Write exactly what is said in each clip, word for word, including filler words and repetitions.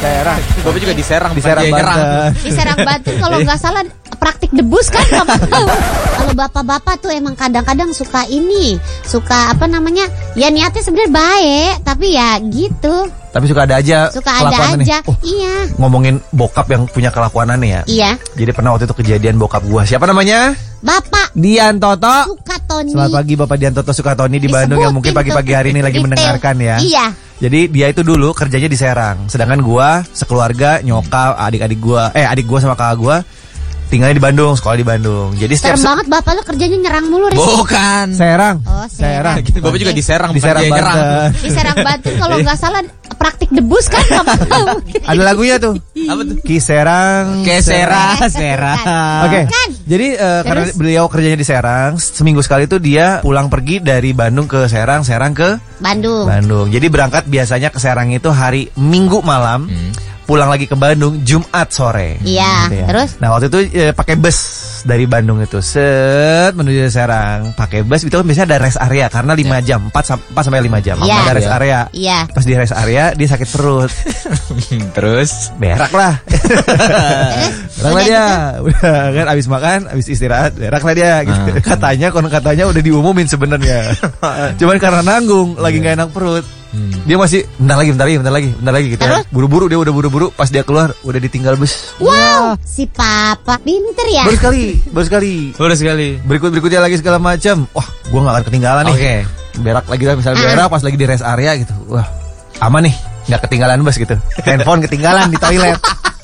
Serang. Bapak juga di Serang, Di Serang Banten. Di Serang Banten kalau nggak salah praktik debus kan. Kalau bapak-bapak tuh emang kadang-kadang suka ini, suka apa namanya? Ya niatnya sebenarnya baik, tapi ya gitu. Tapi suka ada aja Suka ada kelakuan aja. aneh. Oh, Iya. ngomongin bokap yang punya kelakuan aneh ya. Iya. Jadi pernah waktu itu kejadian bokap gua. Siapa namanya? Bapak Dian Toto. Sukatoni. Selamat pagi Bapak Dian Toto Sukatoni di Bandung yang mungkin Disebutin pagi-pagi hari ini tuh lagi detail. mendengarkan ya. Iya. Jadi dia itu dulu kerjanya di Serang. Sedangkan gua sekeluarga, nyokap, adik-adik gua, eh adik gua sama kakak gua tinggalnya di Bandung, sekolah di Bandung. Jadi setiap Serem banget bapak lu kerjanya nyerang mulu Riz. Bukan. Serang. Oh, Serang. Bapak juga di Serang, Di bukan Serang dia nyerang. Banten. Di Serang Banten kalau nggak salah praktik debus kan. Ada lagunya tuh. Apa tuh? Ki Serang. Ke Serang, Serang. Oke. Kan. Jadi eh, karena Terus? beliau kerjanya di Serang, seminggu sekali tuh dia pulang pergi dari Bandung ke Serang, Serang ke Bandung. Bandung. Jadi berangkat biasanya ke Serang itu hari Minggu malam. Pulang lagi ke Bandung Jumat sore. Iya, Gitu ya. terus? Nah waktu itu eh, pakai bus dari Bandung itu set menuju Serang. Pakai bus itu kan biasanya ada rest area karena lima jam, empat sampai lima jam. Iya. Ada rest area. Iya. Pas di rest area dia sakit perut. Terus Berak lah. Berak lah Udah dia. Udah kan abis makan, abis istirahat, berak lah dia gitu. Katanya konon katanya udah diumumin sebenarnya. Cuman karena nanggung, lagi nggak enak perut. Dia masih bentar lagi, bentar lagi, bentar lagi, bentar lagi gitu. Terus? Ya. Buru-buru dia udah buru-buru. Pas dia keluar udah ditinggal bus. Wow, si papa pinter ya. Baru sekali, baru sekali. Udah sekali. Berikut berikutnya lagi segala macam. Wah, gua nggak akan ketinggalan nih. Oke. Berak lagi lah, misalnya berak pas lagi di rest area gitu. Wah, aman nih, nggak ketinggalan bus gitu. Handphone ketinggalan di toilet.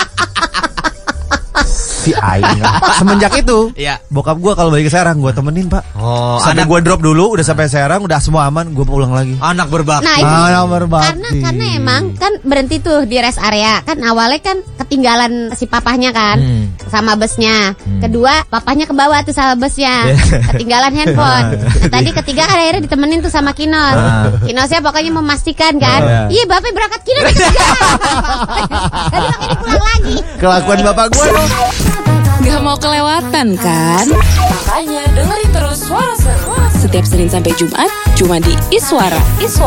Si aing. Semenjak itu, Iya. bokap gua kalau balik ke Serang gua temenin, Pak. Oh, Sampai anak gua drop dulu, udah sampai Serang, udah semua aman, gua pulang lagi. anak berbakti. Nah, itu Ah, nomor karena bakti. karena emang kan berhenti tuh di rest area. Kan awalnya kan ketinggalan si papahnya kan Hmm. sama busnya. Kedua, papahnya ke bawah tuh sama busnya. Ketinggalan handphone. Nah, tadi ketiga kan akhirnya ditemenin tuh sama Kinos. Kinosnya pokoknya memastikan kan. Iya, bapak berangkat Kinos ketinggalan. Tadi makanya pulang lagi. Kelakuan bapak gua dong. Gak mau kelewatan kan? Makanya dengerin terus Suara Seru setiap Senin sampai Jumat cuma di Iswara. Iswara.